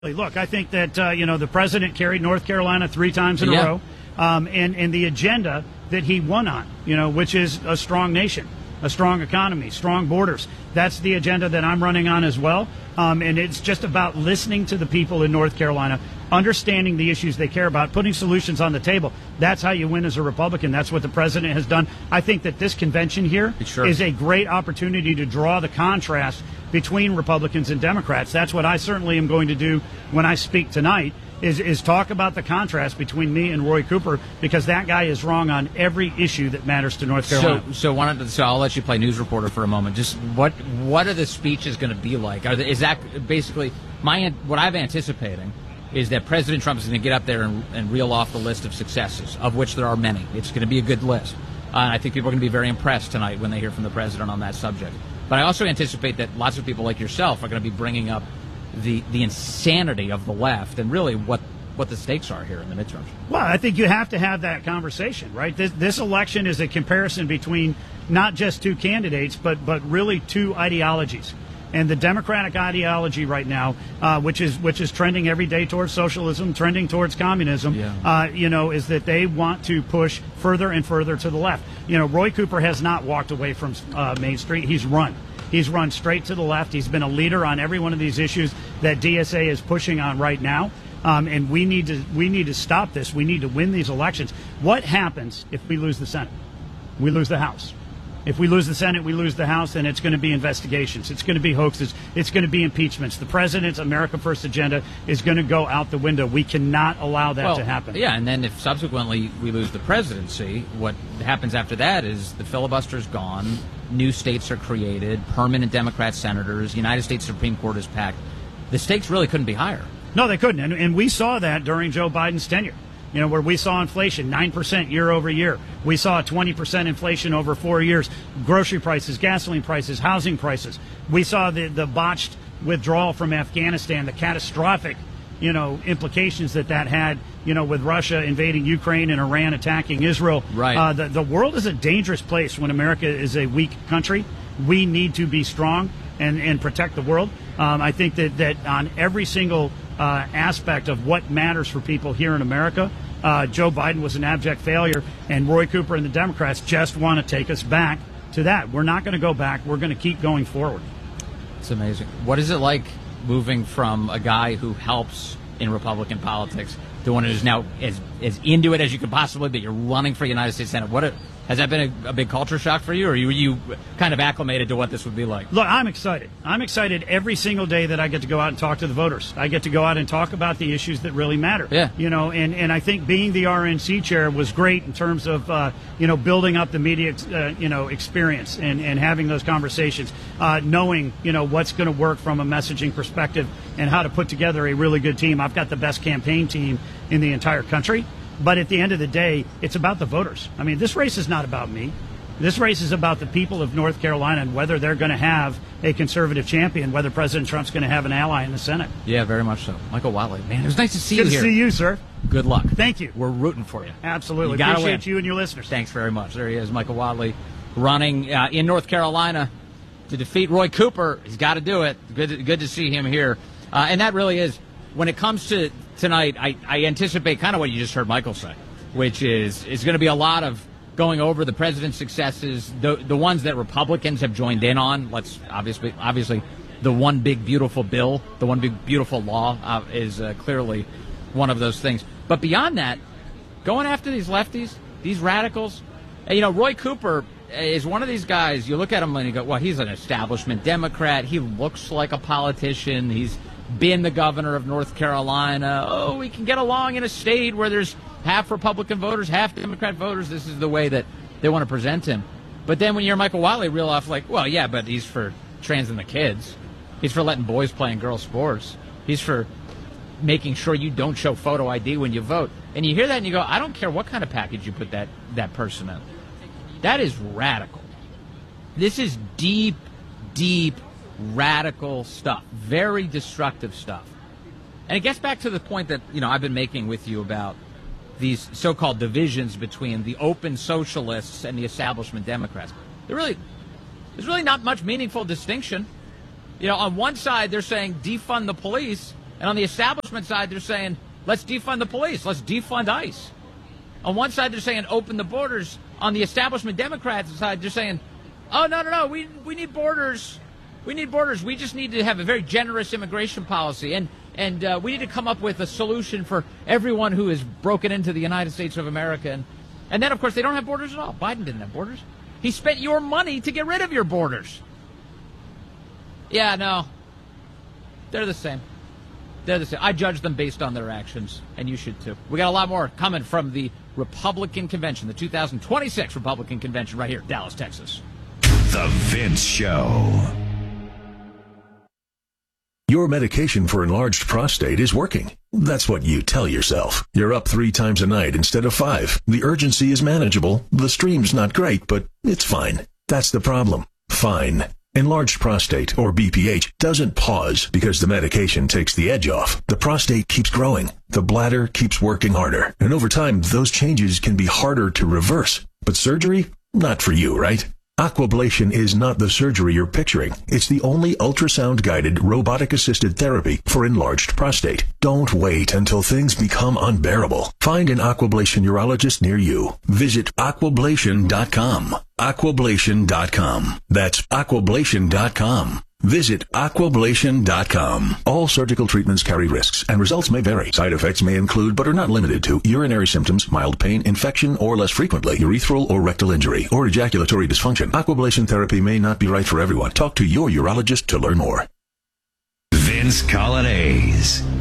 Look, I think that, the president carried North Carolina 3 times in a row, and the agenda that he won on, which is a strong nation, a strong economy, strong borders. That's the agenda that I'm running on as well. And it's just about listening to the people in North Carolina, understanding the issues they care about, putting solutions on the table. That's how you win as a Republican. That's what the president has done. I think that this convention here is a great opportunity to draw the contrast between Republicans and Democrats. That's what I certainly am going to do when I speak tonight, is talk about the contrast between me and Roy Cooper, because that guy is wrong on every issue that matters to North Carolina. So I'll let you play news reporter for a moment. Just what are the speeches going to be like? Is that basically what I'm anticipating is that President Trump is going to get up there and reel off the list of successes, of which there are many. It's going to be a good list. And I think people are going to be very impressed tonight when they hear from the president on that subject. But I also anticipate that lots of people like yourself are going to be bringing up the insanity of the left and really what the stakes are here in the midterms. Well, I think you have to have that conversation, right? This election is a comparison between not just 2 candidates, but really 2 ideologies. And the Democratic ideology right now, which is trending every day towards socialism, trending towards communism, is that they want to push further and further to the left. Roy Cooper has not walked away from Main Street. He's run. He's run straight to the left. He's been a leader on every one of these issues that DSA is pushing on right now. And we need to stop this. We need to win these elections. What happens if we lose the Senate? We lose the House. If we lose the Senate, we lose the House, and it's going to be investigations. It's going to be hoaxes. It's going to be impeachments. The president's America First agenda is going to go out the window. We cannot allow that to happen. Yeah, and then if subsequently we lose the presidency, what happens after that is the filibuster's gone, new states are created, permanent Democrat senators, United States Supreme Court is packed. The stakes really couldn't be higher. No, they couldn't, and we saw that during Joe Biden's tenure. Where we saw inflation 9% year over year. We saw 20% inflation over 4 years. Grocery prices, gasoline prices, housing prices. We saw the botched withdrawal from Afghanistan, the catastrophic, implications that had, with Russia invading Ukraine and Iran attacking Israel. Right. The world is a dangerous place when America is a weak country. We need to be strong and protect the world. I think that on every single aspect of what matters for people here in America, Joe Biden was an abject failure, and Roy Cooper and the Democrats just want to take us back to that. We're not going to go back. We're going to keep going forward. It's amazing. What is it like moving from a guy who helps in Republican politics to one who's now as into it as you could possibly be? You're running for United States Senate. Has that been a big culture shock for you, or were you kind of acclimated to what this would be like? Look, I'm excited. I'm excited every single day that I get to go out and talk to the voters. I get to go out and talk about the issues that really matter. Yeah. And I think being the RNC chair was great in terms of, building up the media, experience and having those conversations, knowing, what's going to work from a messaging perspective and how to put together a really good team. I've got the best campaign team in the entire country. But at the end of the day, it's about the voters. I mean, this race is not about me. This race is about the people of North Carolina and whether they're going to have a conservative champion, whether President Trump's going to have an ally in the Senate. Yeah, very much so. Michael Whatley, man, it was nice to see you here. Good to see you, sir. Good luck. Thank you. We're rooting for you. Absolutely. You Appreciate you and your listeners. Thanks very much. There he is, Michael Whatley, running in North Carolina to defeat Roy Cooper. He's got to do it. Good to see him here. And that really is, when it comes to tonight, I anticipate kind of what you just heard Michael say, which is going to be a lot of going over the president's successes, the ones that Republicans have joined in on. Let's obviously the one big beautiful bill, the one big beautiful law is clearly one of those things. But beyond that, going after these lefties, these radicals, Roy Cooper is one of these guys. You look at him and you go, well, he's an establishment Democrat. He looks like a politician. He's been the governor of North Carolina. Oh, we can get along in a state where there's half Republican voters, half Democrat voters. This is the way that they want to present him. But then when you're Michael Whatley, reel off like, well, yeah, but he's for trans and the kids. He's for letting boys play in girls' sports. He's for making sure you don't show photo ID when you vote. And you hear that and you go, I don't care what kind of package you put that person in. That is radical. This is deep, deep, radical stuff. Very destructive stuff. And it gets back to the point that, I've been making with you about these so-called divisions between the open socialists and the establishment Democrats. There's really not much meaningful distinction. On one side, they're saying defund the police, And on the establishment side, they're saying, let's defund the police. Let's defund ICE. On one side, they're saying, open the borders. On the establishment Democrats side, they're saying, oh, no, we need borders. We need borders. We just need to have a very generous immigration policy. And we need to come up with a solution for everyone who is broken into the United States of America. And then, of course, they don't have borders at all. Biden didn't have borders. He spent your money to get rid of your borders. Yeah, no. They're the same. They're the same. I judge them based on their actions, and you should too. We got a lot more coming from the Republican Convention, the 2026 Republican Convention right here, Dallas, Texas. The Vince Show. Your medication for enlarged prostate is working. That's what you tell yourself. You're up 3 times a night instead of 5. The urgency is manageable. The stream's not great, but it's fine. That's the problem. Fine. Enlarged prostate, or BPH, doesn't pause because the medication takes the edge off. The prostate keeps growing. The bladder keeps working harder. And over time, those changes can be harder to reverse. But surgery? Not for you, right? Aquablation is not the surgery you're picturing. It's the only ultrasound-guided, robotic-assisted therapy for enlarged prostate. Don't wait until things become unbearable. Find an Aquablation urologist near you. Visit aquablation.com. Aquablation.com. That's aquablation.com. Visit aquablation.com. All surgical treatments carry risks, and results may vary. Side effects may include, but are not limited to, urinary symptoms, mild pain, infection, or less frequently, urethral or rectal injury, or ejaculatory dysfunction. Aquablation therapy may not be right for everyone. Talk to your urologist to learn more. Vince Colonnese.